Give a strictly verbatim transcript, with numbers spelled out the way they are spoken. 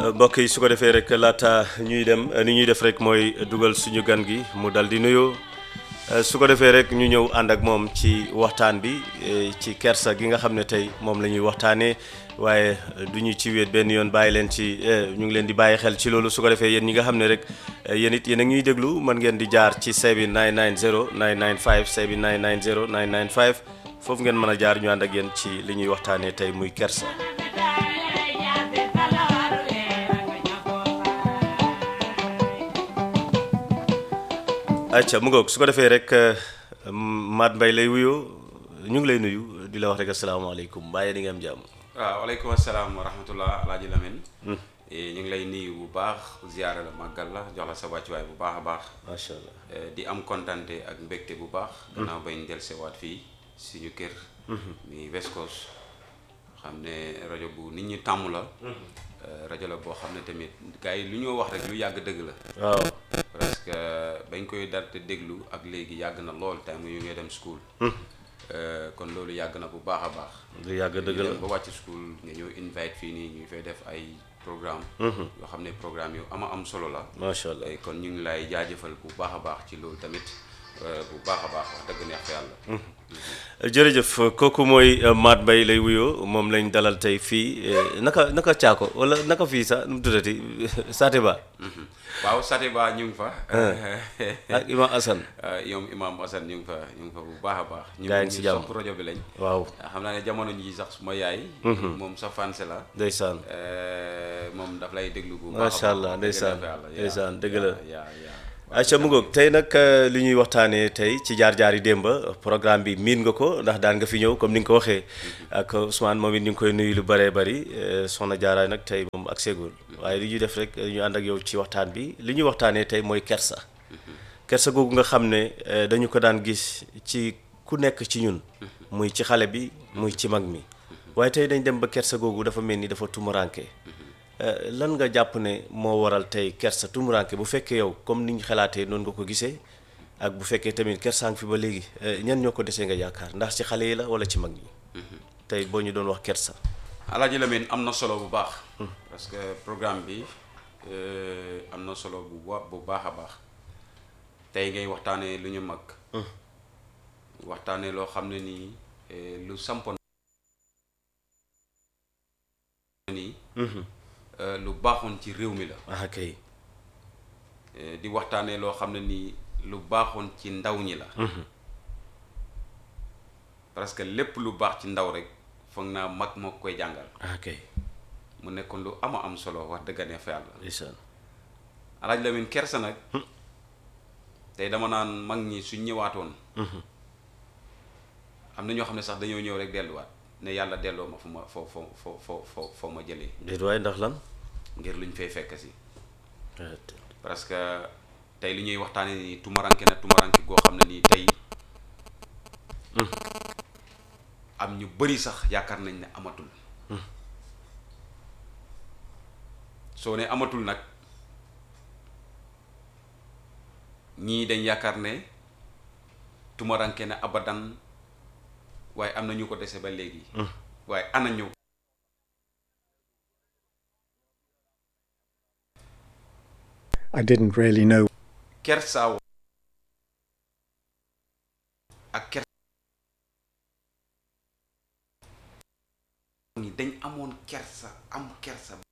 mbokk yi su ko defee rek laata ñuy dem ni ñuy def rek mooy dugal suñu gan gi mu dal di nuyoo su ko defee rek ñu ñëw ànd ak moom ci waxtaan bi ci kersa gi nga xam ne tey moom la ñuy waxtaanee waaye du ñu ci wéet benn yoon bàyyi leen ci ñu ngi leen di bàyyi xel ci loolu su ko defee yéen ñi nga xam ne rek yéen it yéen a ngi déglu mën ngeen di jaar ci seven nine nine zero nine nine five seven nine nine zero nine nine five foofu ngeen mën a jaar ñu ànd ak yéen ci li ñuy waxtaanee tey muy kersa. acca mu ngoog su ko defee rek Mate Mbaye lay wuyoo ñu ngi lay nuyu di la wax rek asalaamaaleykum mbaa yéen a ngi am jàmm. waaw waaleykum asalaam wa rahmatullah alaaji Lamine ñu ngi lay nuyu bu baax ziyaara la màggal la jox la sa wàccuwaay bu baax a baax macha allah di am kontante ak mbégte bu baax gannaaw bañ del sewaat fii suñu kër mi West Coast xam ne rajo bu nit ñi tàmm la rajo la boo xam ne tamit gars yi lu ñoo wax rek lu yàgg dëgg la waaw parce que bañ koy darte déglu ak léegi yàgg na lool time yu ngay dem school kon loolu yàgg na bu baax a baax lu yàgg dëgg la ba wàcc school nga ñëw invite fii nii ñu fay def ay programme yoo xam ne programme yu ama am solo la macha allah kon ñu ngi lay jaajëfal bu baax a baax ci loolu tamit bu baax a baax wax dëgg neex fa yàlla jërëjëf kooku mooy Mate Mbaye lay wuyoo moom lañ dalal tey fii naka naka caako wala naka fii sax nu mu tuddati Saate Ba waaw Saate Ba ñu ngi fa ak Imam Assane yoom Imam Assane ñu ngi fa ñu ngi fa bu baax a baax ñu gaa ngi si jàmm sopp rajo bi lañ waaw xam naa ne jamono ji sax suma yaay moom sa fanse la ndeysaan moom daf lay déglu bu baax macha allah ndeysaan ndeysaan dëgg la yaa yaa acca mu ngoog tey nag li ñuy waxtaanee tey ci jaar-jaari démba programme bi miin nga ko ndax daan nga fi ñëw comme ni nga ko waxee ak Ousmane moom it ñu ngi koy nuyu lu bëree bëri soxna jaaraay nag tey moom ak seegul waaye li ñuy def rek ñu ànd ak yow ci waxtaan bi li ñuy waxtaanee tey mooy kersa kersa googu nga xam ne dañu ko daan gis ci ku nekk ci ñun muy ci xale bi muy ci mag mi waaye tey dañ dem ba kersa googu dafa mel ni dafa tumuranke lan nga jàpp ne moo waral tey kersa tumuranke bu fekkee yow comme ni ñu xalaatee noonu nga ko gisee ak bu fekkee tamit kersaa ngi fi ba léegi ñan ñoo ko desee nga yaakaar ndax ci xale yi la wala ci mag ñi tey boo ñu doon wax kersa. Alaaji Lamine am na solo bu baax parce que programme bi am na solo bu bu baax a baax tey ngay waxtaanee lu ñu mag waxtaanee loo xam ne nii lu sampoon nii lu baaxoon ci réew mi la ah kay di waxtaanee loo xam ne nii lu baaxoon ci ndaw ñi la parce que lépp lu baax ci ndaw rek foog naa mag moo koy jàngal ah kay mu nekkoon lu ama am solo wax dëgg ne fa yàlla ndeysaan Alaaji Lamine kersa nag tey dama naan mag ñi suñ ñëwaatoon am na ñoo xam ne sax dañoo ñëw rek delluwaat ne yàlla delloo ma fu ma foo foo foo foo foo foo ma jëlee déet waaye ndax lan ngir luñ fay fekk si parce que tey li ñuy waxtaane nii tumaranke na tumaranke goo xam ne nii tey am ñu bari sax yaakaar nañ ne amatul soo ne amatul nag ñii dañ yaakaar ne tumaranke na abadan waaye am na ñu ko dese ba léegi waaye ana ñu I didn't really know kersa ak kersa ni dañ amoon kersa am kersa